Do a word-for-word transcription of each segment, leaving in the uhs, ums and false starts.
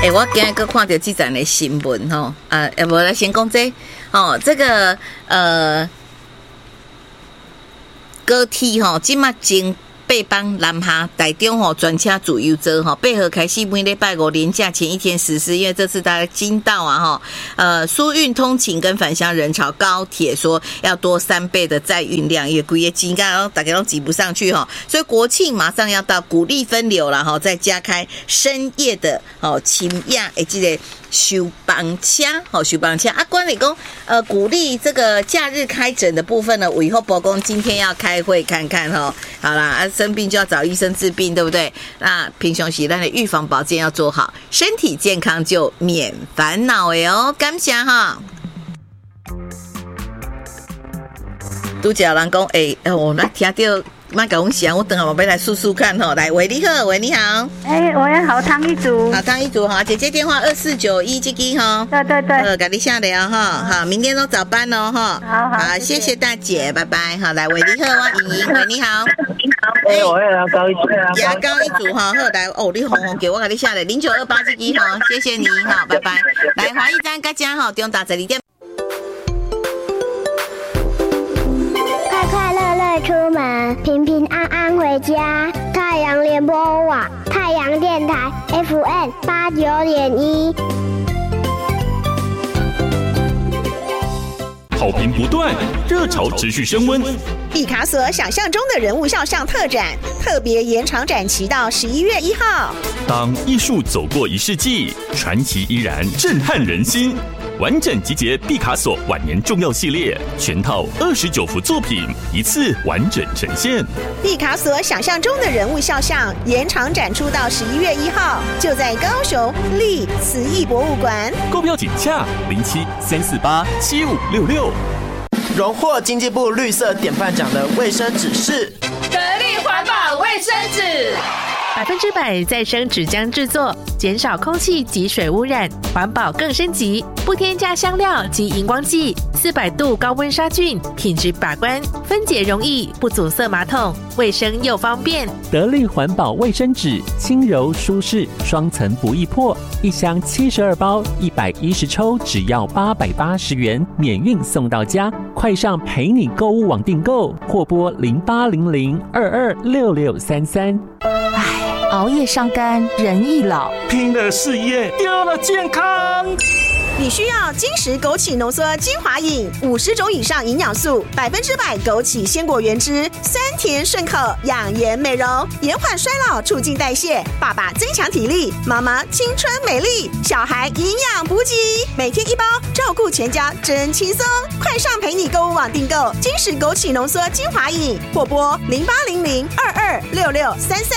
哎、欸，我今日搁看到这站的新闻吼，啊，要不来先讲这哦，这个呃高铁吼，即马经北邦南下台中吼专车自由坐吼，八号开始每礼拜五连假前一天实施，因为这次大家惊到啊哈，呃，疏运通勤跟返乡人潮，高铁说要多三倍的载运量，因为规个挤干，大家都挤不上去哈，所以国庆马上要到，鼓励分流了哈，再加开深夜的哦轻亚诶这个休班车，好休班车啊，关理工呃鼓励这个假日开诊的部分呢，我以后博公今天要开会看看哈，好啦啊。生病就要找医生治病，对不对？那平常时咱的预防保健要做好，身体健康就免烦恼的哦。感谢哈。拄只有人讲，哎、欸，我那听到，莫甲阮想，我等下我要来试试看吼。来，喂，你好，喂，你好。 哎、欸，我要好汤一组。 好汤一组哈，姐姐电话二四九一这个哈。 对对对。 呃，赶紧下聊哈，好，明天都早班哦哈。 好好， 好，谢谢大姐，拜拜。好，来，喂，你好，我莹莹，喂，你好。 哎、欸，我要牙膏一组， 牙膏一组哈，好来哦，你红红给我给你下来零九二八这个哈，谢谢你哈，拜拜。来，华一站大家好，中打这里店。 快快乐乐出门，平平安安回家。太阳联播网，太阳电台 F M 八九点一。 好评不断，热潮持续升温。 毕卡索想象中的人物肖像特展，特别延长展期到十一月一号。 当艺术走过一世纪，传奇依然震撼人心。完整集结毕卡索晚年重要系列，全套二十九幅作品，一次完整呈现。 毕卡索想象中的人物肖像延长展出到十一月一号，就在高雄立慈艺博物馆。 购票请洽零七三四八七五六六。 荣获经济部绿色典范奖的卫生纸是得力环保卫生纸。 百分之百再生纸浆制作，减少空气及水污染，环保更升级。不添加香料及荧光剂，四百度高温杀菌，品质把关，分解容易，不阻塞马桶，卫生又方便。 得力环保卫生纸，轻柔舒适，双层不易破，一箱七十二包，一百一十抽，只要八百八十元，免运送到家。快上陪你购物网订购，或拨零八零零二二六六三三。 熬夜伤肝，人易老； 拼了事业，丢了健康。 你需要金石枸杞浓缩精华饮，五十种以上营养素，百分之百枸杞鲜果原汁，酸甜顺口，养颜美容，延缓衰老，促进代谢。爸爸增强体力，妈妈青春美丽，小孩营养补给，每天一包，照顾全家真轻松。快上陪你购物网订购金石枸杞浓缩精华饮，或拨零八零零二二六六三三。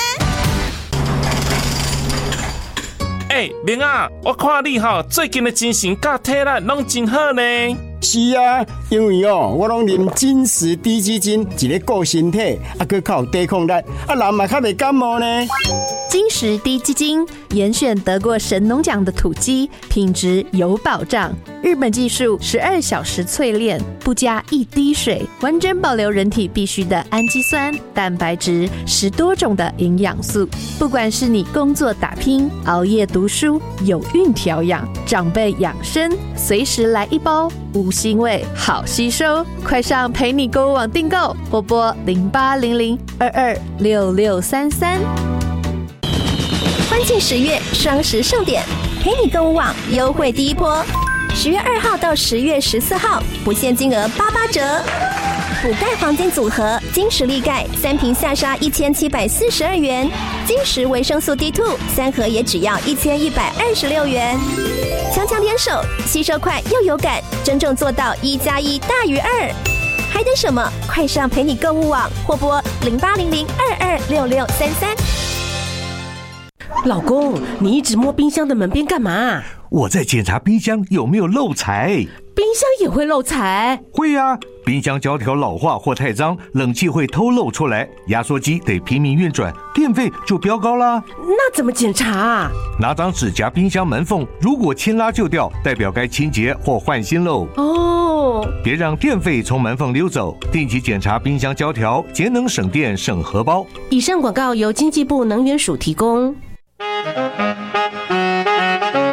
哎、欸，明啊，我看你哈最近的精神甲体力拢真好呢。 是啊，因为哦，我拢啉金石低基金，一个顾身体，啊，佮较有抵抗力，啊，人嘛较袂感冒呢。 金石低基金严选得过神农奖的土鸡，品质有保障。日本技术十二小时淬炼，不加一滴水，完整保留人体必需的氨基酸、蛋白质，十多种的营养素。不管是你工作打拼、熬夜读书、有孕调养、长辈养生，随时来一包，无腥味，好吸收。快上陪你购物网订购，或拨零八零零二二六六三三。 欢庆十月双十盛典，陪你购物网优惠第一波，十月二号到十月十四号，不限金额八八折。补钙黄金组合，金石力钙三瓶下杀一千七百四十二元，金石维生素 D 二 三盒也只要一千一百二十六元。强强联手，吸收快又有感，真正做到一加一大于二。还等什么？快上陪你购物网，或拨零八零零二二六六三三。 老公，你一直摸冰箱的门边干嘛？ 我在检查冰箱有没有漏财。 冰箱也会漏财？ 会啊，冰箱胶条老化或太脏，冷气会偷漏出来，压缩机得拼命运转，电费就飙高啦。 那怎么检查啊？ 拿张纸夹冰箱门缝，如果轻拉就掉，代表该清洁或换新喽。 哦， 别让电费从门缝溜走，定期检查冰箱胶条，节能省电省荷包。 以上广告由经济部能源署提供。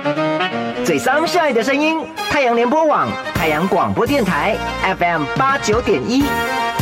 最 sunshine 的声音，太阳联播网、太阳广播电台 F M 八九点一。